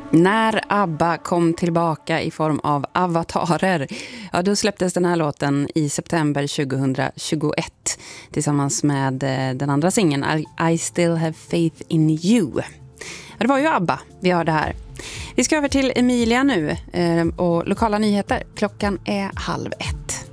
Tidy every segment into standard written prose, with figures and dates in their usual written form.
När ABBA kom tillbaka i form av avatarer, ja, då släpptes den här låten i september 2021 tillsammans med den andra singeln I Still Have Faith in You. Ja, det var ju ABBA vi hörde här. Vi ska över till Emilia nu och lokala nyheter. Klockan är 12:30.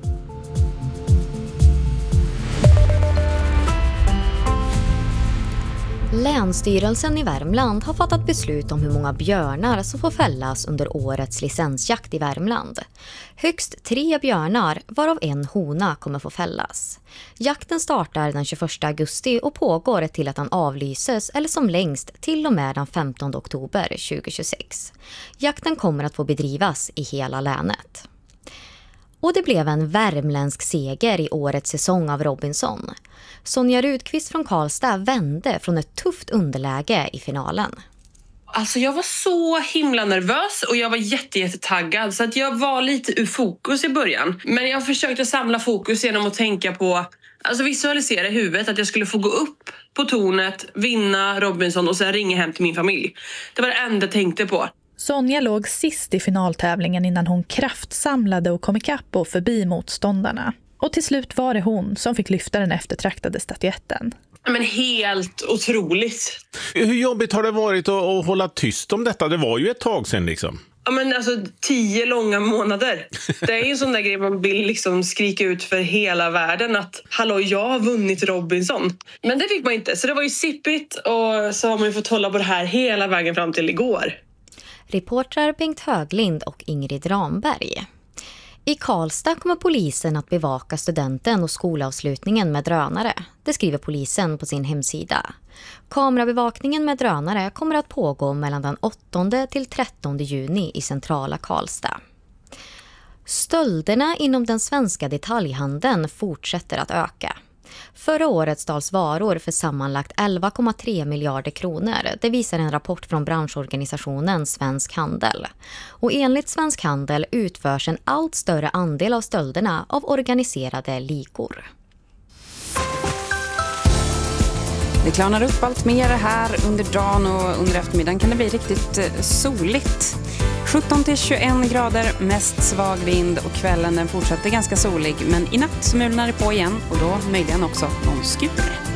Länsstyrelsen i Värmland har fattat beslut om hur många björnar som får fällas under årets licensjakt i Värmland. Högst 3 björnar, varav en hona, kommer få fällas. Jakten startar den 21 augusti och pågår till att den avlyses eller som längst till och med den 15 oktober 2026. Jakten kommer att få bedrivas i hela länet. Och det blev en värmländsk seger i årets säsong av Robinson. Sonja Rudqvist från Karlstad vände från ett tufft underläge i finalen. Alltså jag var så himla nervös och jag var jättetaggad så att jag var lite ur fokus i början. Men jag försökte samla fokus genom att tänka på, alltså visualisera i huvudet att jag skulle få gå upp på tornet, vinna Robinson och sen ringa hem till min familj. Det var det enda jag tänkte på. Sonja låg sist i finaltävlingen innan hon kraftsamlade och kom ikapp och förbi motståndarna. Och till slut var det hon som fick lyfta den eftertraktade statyetten. Men helt otroligt. Hur jobbigt har det varit att hålla tyst om detta? Det var ju ett tag sedan liksom. Ja men alltså 10 långa månader. Det är ju en sån där grej man vill liksom skrika ut för hela världen att hallå, jag har vunnit Robinson. Men det fick man inte, så det var ju sippigt och så har man ju fått hålla på det här hela vägen fram till igår. Reportrar Bengt Höglind och Ingrid Ramberg. I Karlstad kommer polisen att bevaka studenten och skolavslutningen med drönare. Det skriver polisen på sin hemsida. Kamerabevakningen med drönare kommer att pågå mellan den 8 till 13 juni i centrala Karlstad. Stölderna inom den svenska detaljhandeln fortsätter att öka. Förra året stals varor för sammanlagt 11,3 miljarder kronor. Det visar en rapport från branschorganisationen Svensk Handel. Och enligt Svensk Handel utförs en allt större andel av stölderna av organiserade ligor. Det klarnar upp allt mer här under dagen och under eftermiddagen kan det bli riktigt soligt. 17-21 grader, mest svag vind och kvällen den fortsätter ganska solig. Men i natt mulnar det på igen och då möjligen också någon skur.